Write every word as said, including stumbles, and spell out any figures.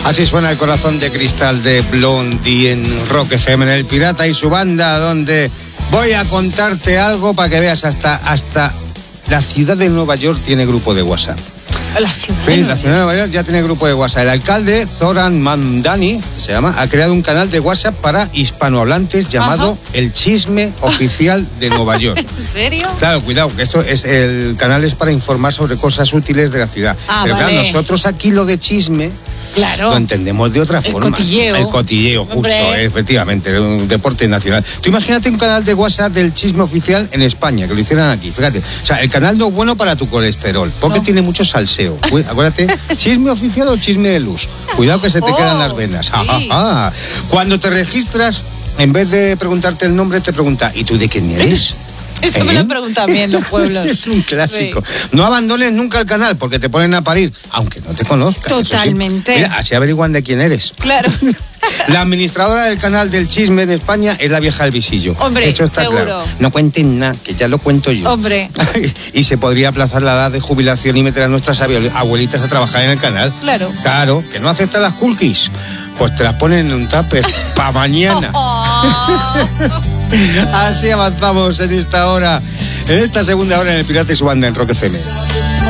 Así suena el corazón de cristal de Blondie en Rock F M, en El Pirata y su banda, donde voy a contarte algo para que veas hasta, hasta la ciudad de Nueva York tiene grupo de WhatsApp. La ciudad, sí, la ciudad de Nueva York ya tiene grupo de WhatsApp. El alcalde, Zoran Mamdani, se llama, ha creado un canal de WhatsApp para hispanohablantes llamado Ajá. El Chisme Oficial de Nueva York. ¿En serio? Claro, cuidado, que esto es, el canal es para informar sobre cosas útiles de la ciudad. Ah, Pero vale. claro, nosotros aquí lo de chisme... Claro. Lo entendemos de otra el forma. Cotilleo. El cotilleo, justo, eh, efectivamente, un deporte nacional. Tú imagínate un canal de WhatsApp del Chisme Oficial en España, que lo hicieran aquí, fíjate. O sea, el canal no es bueno para tu colesterol, porque no. tiene mucho salseo. Acuérdate, Chisme Oficial o Chisme de Luz. Cuidado que se te oh, quedan las venas. Sí. Ah, ah, ah. Cuando te registras, en vez de preguntarte el nombre, te pregunta, ¿y tú de quién eres? Eso ¿Eh? me lo han preguntado a mí en los pueblos. Es un clásico. Sí. No abandones nunca el canal porque te ponen a parir, aunque no te conozcan. Totalmente. Sí. Mira, así averiguan de quién eres. Claro. La administradora del canal del chisme de España es la vieja del visillo. Hombre, eso está seguro. Claro. No cuenten nada, que ya lo cuento yo. Hombre. Y se podría aplazar la edad de jubilación y meter a nuestras abuelitas a trabajar en el canal. Claro. Claro, que no aceptan las cookies. Pues te las ponen en un tupper para mañana. Oh. Así avanzamos en esta hora, en esta segunda hora en El Pirata y su banda en Rock F M.